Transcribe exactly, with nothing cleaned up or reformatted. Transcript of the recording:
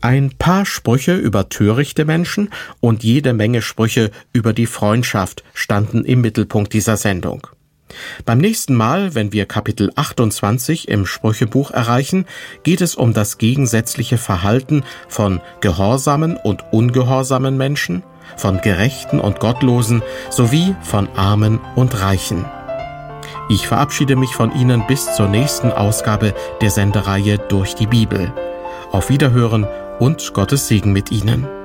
Ein paar Sprüche über törichte Menschen und jede Menge Sprüche über die Freundschaft standen im Mittelpunkt dieser Sendung. Beim nächsten Mal, wenn wir Kapitel achtundzwanzig im Sprüchebuch erreichen, geht es um das gegensätzliche Verhalten von gehorsamen und ungehorsamen Menschen, von Gerechten und Gottlosen sowie von Armen und Reichen. Ich verabschiede mich von Ihnen bis zur nächsten Ausgabe der Sendereihe Durch die Bibel. Auf Wiederhören und Gottes Segen mit Ihnen.